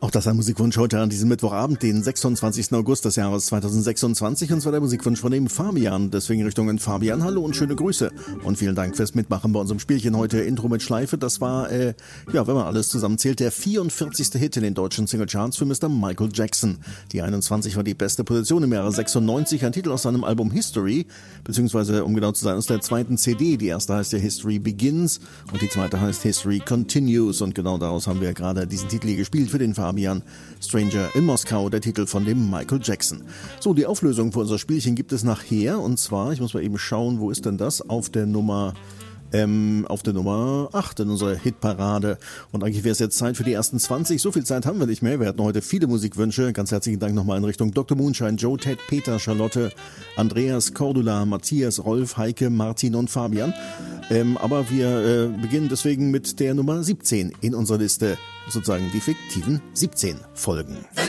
Auch das ein Musikwunsch heute an diesem Mittwochabend, den 26. August des Jahres 2026, und zwar der Musikwunsch von dem Fabian. Deswegen Richtungen Fabian, hallo und schöne Grüße. Und vielen Dank fürs Mitmachen bei unserem Spielchen heute. Intro mit Schleife, das war, wenn man alles zusammenzählt, der 44. Hit in den deutschen Singlecharts für Mr. Michael Jackson. Die 21 war die beste Position im Jahre 96, ein Titel aus seinem Album History, beziehungsweise, um genau zu sein, aus der zweiten CD. Die erste heißt ja History Begins und die zweite heißt History Continues. Und genau daraus haben wir gerade diesen Titel hier gespielt für den Fabian. Stranger in Moskau, der Titel von dem Michael Jackson. So, die Auflösung für unser Spielchen gibt es nachher, und zwar, ich muss mal eben schauen, wo ist denn das? Auf der Nummer 8 in unserer Hitparade. Und eigentlich wäre es jetzt Zeit für die ersten 20. So viel Zeit haben wir nicht mehr. Wir hatten heute viele Musikwünsche. Ganz herzlichen Dank nochmal in Richtung Dr. Moonshine, Joe, Ted, Peter, Charlotte, Andreas, Cordula, Matthias, Rolf, Heike, Martin und Fabian. Aber wir beginnen deswegen mit der Nummer 17 in unserer Liste, sozusagen die fiktiven 17 Folgen. The